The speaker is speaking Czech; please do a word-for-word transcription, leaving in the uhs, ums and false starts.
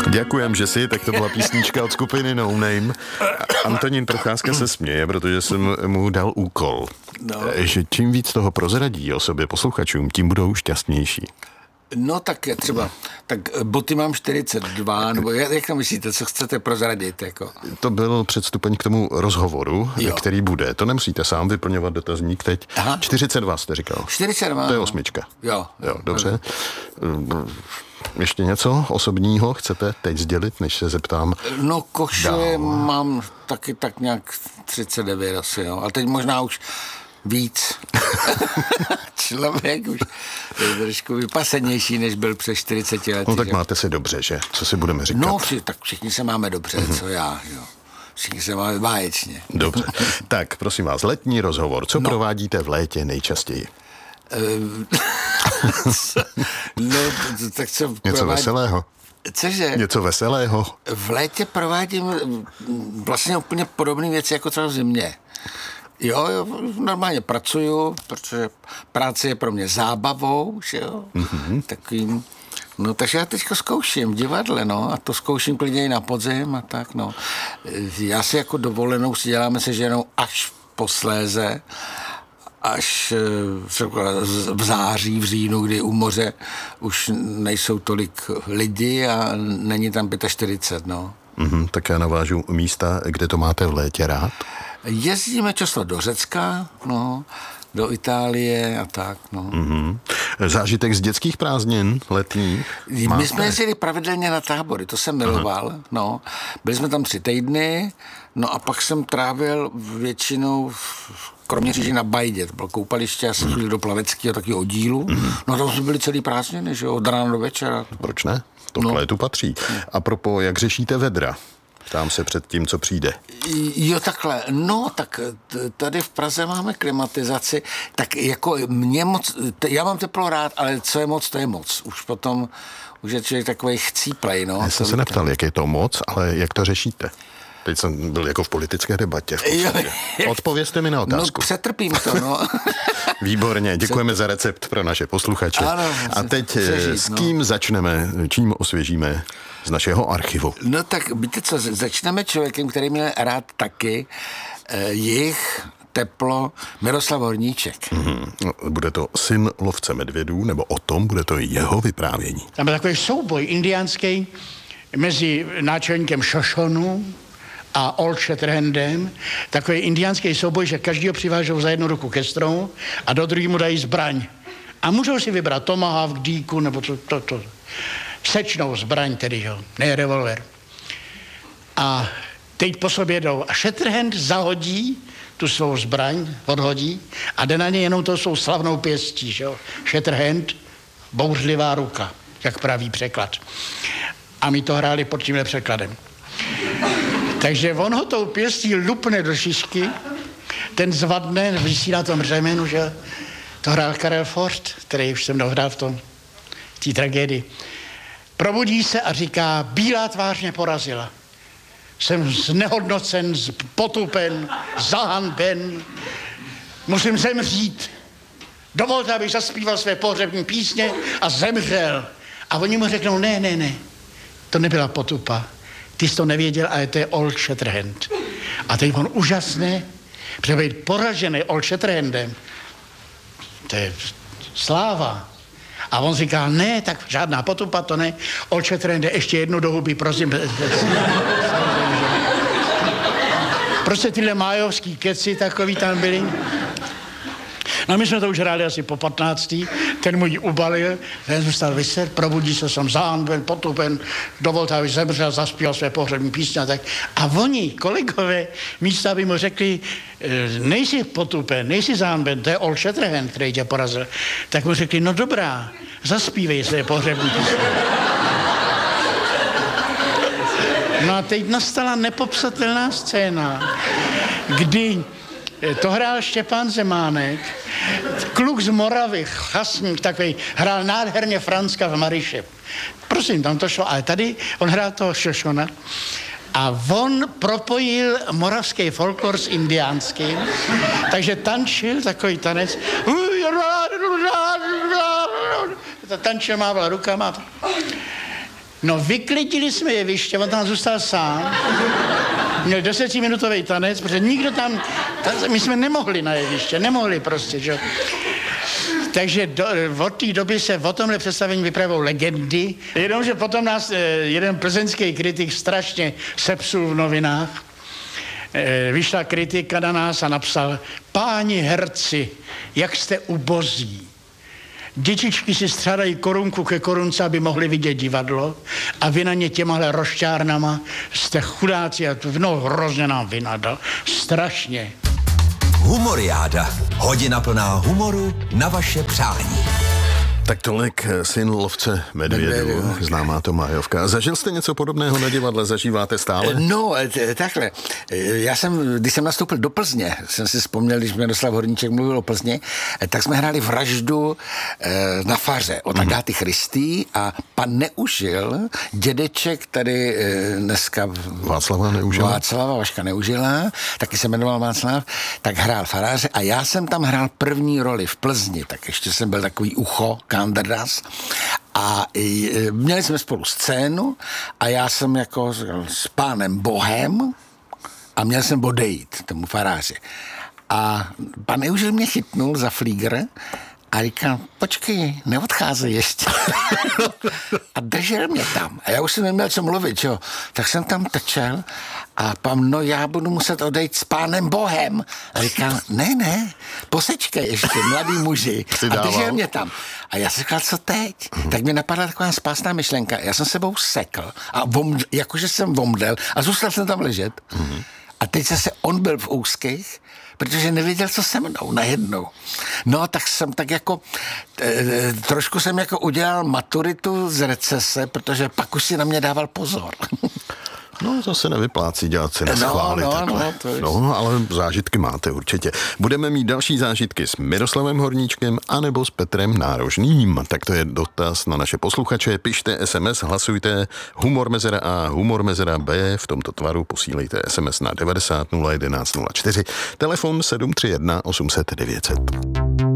Děkujem, že si, tak to byla písnička od skupiny No Name. Antonín Procházka se směje, protože jsem mu dal úkol, no. že čím víc toho prozradí o sobě posluchačům, tím budou šťastnější. No tak třeba, tak boty mám čtyřicet dva, nebo jak to myslíte, co chcete prozradit? Jako? To byl předstupeň k tomu rozhovoru, jo. který bude. To nemusíte sám vyplňovat dotazník teď. Aha. čtyřicet dva jste říkal. čtyřicet dva. To je osmička. Jo. Jo, dobře. Ještě něco osobního chcete teď sdělit, než se zeptám? No koše mám taky tak nějak třicet devět asi, jo. A teď možná už víc. Člověk už je trošku vypasenější, než byl před čtyřiceti lety. No tak že? máte se dobře, že? Co si budeme říkat? No, vši, tak všichni se máme dobře, mm-hmm. co já, jo. Všichni se máme báječně. Dobře. Tak, prosím vás, letní rozhovor. Co no. provádíte v létě nejčastěji? no, tak co Něco provádí... veselého? Cože? Něco veselého? V létě provádím vlastně úplně podobné věci jako třeba v zimě. Jo, jo, normálně pracuju, protože práce je pro mě zábavou, že jo, mm-hmm. takovým, no takže já teďko zkouším v divadle, no, a to zkouším klidně i na podzim a tak, no. Já si jako dovolenou si děláme se ženou až posléze, až v září, v říjnu, kdy u moře už nejsou tolik lidí a není tam čtyřicet pět, no. Mm-hmm, tak já navážu místa, kde to máte v létě rád. Jezdíme často do Řecka, no, do Itálie a tak, no. Mm-hmm. Zážitek z dětských prázdnin letních máte? My jsme jezdili pravidelně na tábory, to jsem miloval, Aha. no. Byli jsme tam tři týdny, no a pak jsem trávil většinou v Kroměříži na Bajdě, to bylo koupaliště, já jsem chodil do plaveckého takového oddílu, mm-hmm. no tam jsme byli celý prázdniny, že jo, od rána do večera. Proč ne? To no. k létu patří. A propos, jak řešíte vedra? Ptám se před tím, co přijde. Jo, takhle. No, tak tady v Praze máme klimatizaci, tak jako mě moc, já mám teplo rád, ale co je moc, to je moc. Už potom, už je člověk takovej chcíplej, no. Já jsem se neptal, jak je to moc, ale jak to řešíte? Teď jsem byl jako v politické debatě. V Odpovězte mi na otázku. No, přetrpím to, no. Výborně, děkujeme za recept pro naše posluchače. Ano, a teď přežít, s kým no. začneme, čím osvěžíme z našeho archivu? No tak víte co, začneme člověkem, který měl rád taky eh, jich, teplo, Miroslav Horníček. Mm-hmm. No, bude to syn lovce medvědů, nebo o tom bude to jeho vyprávění? Tam byl takový souboj indiánský mezi náčelníkem Šošonu a Old Shatterhandem, takový indiánský souboj, že každýho přivážou za jednu ruku ke stromu a do druhého mu dají zbraň. A můžou si vybrat tomahawk, dýku, nebo to, to, to. Sečnou zbraň tedy, jo, ne revolver. A teď po sobě jdou. A Shatterhand zahodí tu svou zbraň, odhodí a jde na ně jenom to svou slavnou pěstí, že jo. Shatterhand, bouřlivá ruka, jak praví překlad. A my to hráli pod tímhle překladem. Takže on ho tou pěstí lupne do šišky, ten zvadne, visí na tom řemenu, že to hrál Karel Forst, který už jsem dohrál v tom, v té tragédii. Probudí se a říká, bílá tvář mě porazila. Jsem znehodnocen, potupen, zahanben, musím zemřít. Dovolte, abych zaspíval své pohřební písně a zemřel. A oni mu řeknou, ne, ne, ne, to nebyla potupa. Ty jsi to nevěděl, ale to je Old Shatterhand. A teď on úžasně, protože být poražený Old Shatterhandem, to je sláva. A on říká, ne, tak žádná potupa, to ne. Old Shatterhand, ještě jednu do huby, prosím. Prostě tyhle májovský keci takový tam byli. No my jsme to už hráli asi po patnáctý, ten můj ubalil, ten zůstal vyset, probudí se, jsem zahanben, potupen, dovolte, aby zemřel, zaspíval své pohřební písně a tak. A oni, kolegové, místo aby mu řekli, nejsi potupen, nejsi zahanben, to je Old Shatterhand, který tě porazil, tak mu řekli, no dobrá, zaspívej své pohřební písně. No a teď nastala nepopsatelná scéna, kdy to hrál Štěpán Zemánek, kluk z Moravy, chasník takový, hrál nádherně Franzka v Maryše. Prosím, tam to šlo, ale tady on hrál toho Šošona a on propojil moravský folklor s indiánským, takže tančil takový tanec, tančil, mával rukama No, vyklidili jsme jeviště, on tam zůstal sám. Měl desetiminutový tanec, protože nikdo tam, tam, my jsme nemohli na jeviště, nemohli prostě, že? Takže do, od té doby se o tomhle představení vypravují legendy, jenomže potom nás eh, jeden plzeňský kritik strašně sepsul v novinách. Eh, vyšla kritika na nás a napsal: páni herci, jak jste ubozí. Dětičky si střádají korunku ke korunce, aby mohli vidět divadlo, a vy na ně těmahle rošťárnama jste chudáci a no hrozně nám vynadal. Strašně. Humoriáda. Hodina plná humoru na vaše přání. Tak tolik Syn lovce medvědů, známá Tomájovka. Zažil jste něco podobného na divadle? Zažíváte stále? No, t- takhle. Já jsem, když jsem nastoupil do Plzně, jsem si vzpomněl, když Miroslav Horníček mluvil o Plzni, tak jsme hráli Vraždu na faře od Agáty Christy a pan Neužil, dědeček tady dneska Václava Neužila. Václava Vaška Neužila, taky se jmenoval Václav, tak hrál faráře a já jsem tam hrál první roli v Plzni, tak ještě jsem byl takový ucho, Kandras. A měli jsme spolu scénu a já jsem jako s pánem Bohem a měl jsem odejít tomu faráři. A pan Eužil mě chytnul za flígr a říkal: počkej, neodcházej ještě. A držel mě tam. A já už jsem neměl co mluvit, jo. Tak jsem tam tečel a pan, no já budu muset odejít s pánem Bohem. A říkal: ne, ne, posečkej ještě, mladý muži. A držel mě tam. A já jsem říkal: co teď? Mm. Tak mi napadla taková spásná myšlenka. Já jsem sebou sekl a vomdl, jakože jsem vomdlel a zůstal jsem tam ležet. Mm. A teď zase on byl v úzkých, protože nevěděl, co se mnou najednou. No, tak jsem tak jako, e, trošku jsem jako udělal maturitu z recese, protože pak už si na mě dával pozor. No, to se nevyplácí dělat si neschválit. No, no, takhle. no, to je... no, ale zážitky máte určitě. Budeme mít další zážitky s Miroslavem Horníčkem anebo s Petrem Nárožným. Tak to je dotaz na naše posluchače. Pište es em es, hlasujte humor mezera A, humor mezera B. V tomto tvaru posílejte es em es na devadesát nula jedenáct nula čtyři. Telefon sedm tři jedna osm set devět set.